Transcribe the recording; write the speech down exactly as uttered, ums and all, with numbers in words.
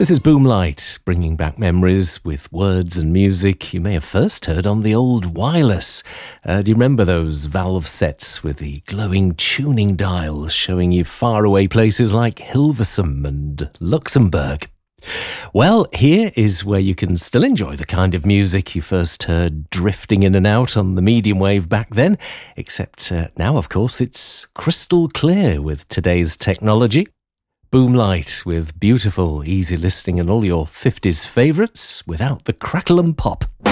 This is Boomlight, bringing back memories with words and music you may have first heard on the old wireless. Uh, do you remember those Valve sets with the glowing tuning dials showing you faraway places like Hilversum and Luxembourg? Well, here is where you can still enjoy the kind of music you first heard drifting in and out on the medium wave back then, except uh, now, of course, it's crystal clear with today's technology. Boomlight with beautiful, easy listening and all your fifties favourites without the crackle and pop.